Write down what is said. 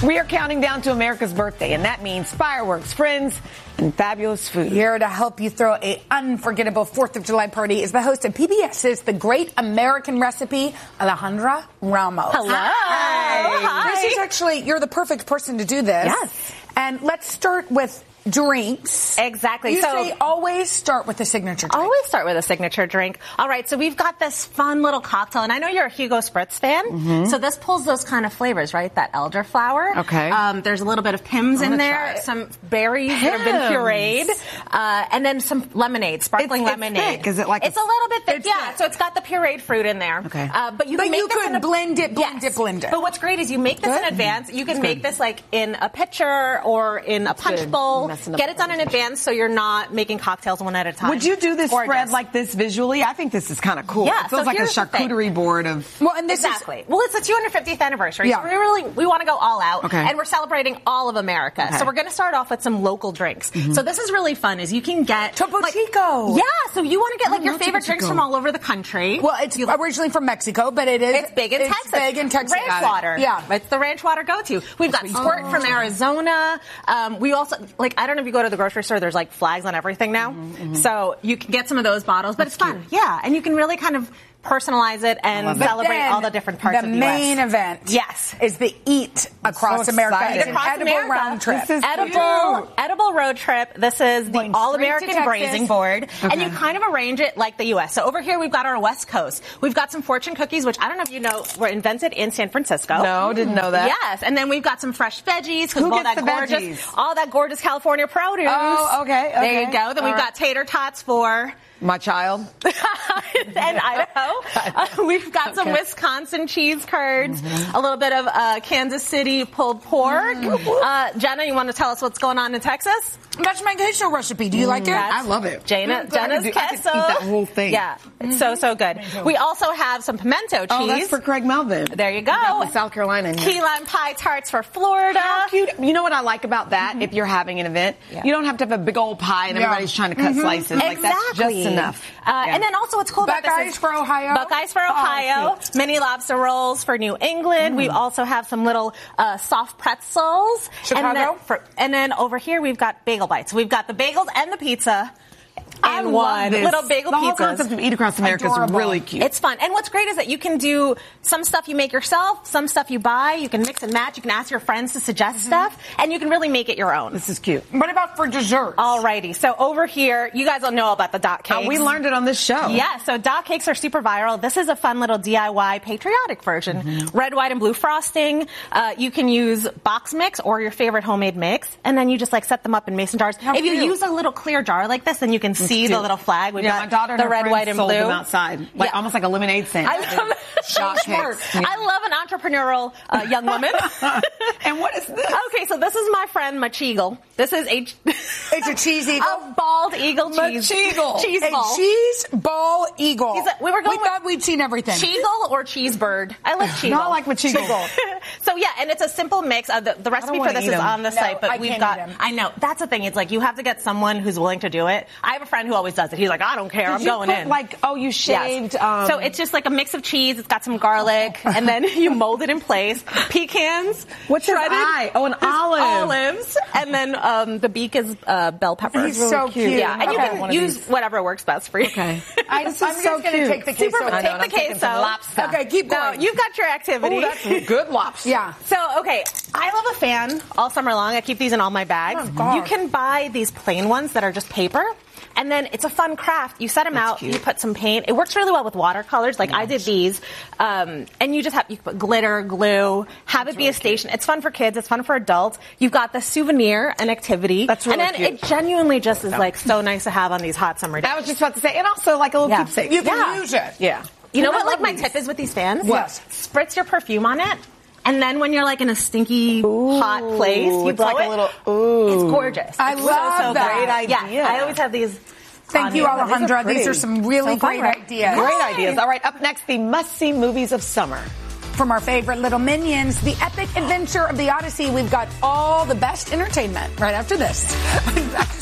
We are counting down to America's birthday, and that means fireworks, friends, and fabulous food. Here to help you throw an unforgettable 4th of July party is the host of PBS's The Great American Recipe, Alejandra Ramos. Hello. Hi. This is actually, you're the perfect person to do this. Yes. And let's start with drinks. Exactly. You say always start with a signature drink. Always start with a signature drink. All right, so we've got this fun little cocktail, and I know you're a Hugo Spritz fan, so this pulls those kind of flavors, right? That elderflower. Okay. There's a little bit of Pimm's in there, some berries that have been pureed, and then some lemonade, sparkling lemonade. Thick. Is it like it's a little bit thick? Yeah. So it's got the pureed fruit in there. Okay. But you can blend it. But what's great is you make this in advance. You can make this like in a pitcher or in a punch bowl. Get it done in advance so you're not making cocktails one at a time. Would you do this spread like this visually? I think this is kind of cool. Yeah, it feels like a charcuterie board of... Well, and this exactly. Well, it's the 250th anniversary, so we want to go all out. Okay. And we're celebrating all of America. Okay. So we're going to start off with some local drinks. So this is really fun, is you can get... Topo Chico. Yeah, so you want to get your favorite drinks from all over the country. Well, it's originally from Mexico, but it's big in Texas. It's big in Texas. Ranch water. Yeah. It's the ranch water go-to. We've got Squirt from Arizona. We also, I don't know if you go to the grocery store, there's flags on everything now. So you can get some of those bottles, but it's fun. Yeah, and you can really kind of personalize it and celebrate all the different parts of the U.S. The main event, is the Eat Across America. It's an edible round trip. Edible road trip. This is the All-American Grazing Board, and you kind of arrange it like the U.S. So over here we've got our West Coast. We've got some fortune cookies, which I don't know if you know were invented in San Francisco. No, didn't know that. Yes, and then we've got some fresh veggies because all that gorgeous California produce. Oh, okay. There you go. Then we've got tater tots for my child. And Idaho. We've got some Wisconsin cheese curds, a little bit of Kansas City pulled pork. Jenna, you want to tell us what's going on in Texas? That's my queso recipe. Do you like it? I love it. Jenna's queso. I could eat that whole thing. Yeah, it's so good. We also have some pimento cheese. Oh, that's for Craig Melvin. There you go. South Carolina. Key lime pie tarts for Florida. How cute. You know what I like about that? If you're having an event, you don't have to have a big old pie and everybody's trying to cut slices. Like that's just enough. And then also what's cool about this Buckeyes for Ohio. Buckeyes for Ohio. Mini lobster rolls for New England. We also have some little soft pretzels. Chicago. And then over here we've got bagel bites. We've got the bagels and the pizza. And one little bagel the pizzas. whole concept of Eat Across America is really cute. It's fun. And what's great is that you can do some stuff you make yourself, some stuff you buy. You can mix and match. You can ask your friends to suggest stuff, and you can really make it your own. This is cute. What about for dessert? Alrighty. So over here, you guys all know about the dot cakes. We learned it on this show. Yeah. So dot cakes are super viral. This is a fun little DIY patriotic version. Red, white, and blue frosting. You can use box mix or your favorite homemade mix, and then you just set them up in mason jars. If you use a little clear jar like this, then you can see the little flag. We've got my daughter and the her red, white, and sold blue them outside, almost like a lemonade stand. I love an entrepreneurial young woman. And what is this? Okay, so this is my friend Macheagle. This is it's a cheese eagle. A bald eagle cheese. Macheagle. Cheese a ball. cheese ball eagle. We thought we'd seen everything. Cheegle or cheese bird? I like cheegle. No, I like Macheagle. So yeah, and it's a simple mix. The recipe for this is on the site, but we've got. I know that's the thing. It's you have to get someone who's willing to do it. I have a friend who always does it. He's like, I don't care. I'm going in. You shaved. Yes. So it's just like a mix of cheese. It's got some garlic, and then you mold it in place. Pecans. What's shredded? An olive. Olives, and then the beak is bell pepper. He's so cute. Yeah, and you can use whatever works best for you. Okay. I'm just going to take the queso. Take the queso. Lobster. Okay, keep going. You've got your activity. Oh, that's good lobster. Yeah. So, okay, I love a fan all summer long. I keep these in all my bags. You can buy these plain ones that are just paper. And then it's a fun craft. You set them out, cute. You put some paint. It works really well with watercolors. I did these. And you can put glitter, glue, have it be a station. It's fun for kids. It's fun for adults. You've got the souvenir and activity. That's really cute. And then it genuinely just is so nice to have on these hot summer days. I was just about to say, and also a little keepsake. You can use it. Yeah. You know what my tip is with these fans? What? Spritz your perfume on it. And then when you're in a stinky, hot place, you blow it. It's gorgeous. I love that. Great idea. Yeah, I always have these. Thank you, Alejandra. These are some really great ideas. Great ideas. All right, up next, the must-see movies of summer. From our favorite little minions, the epic adventure of the Odyssey, we've got all the best entertainment right after this.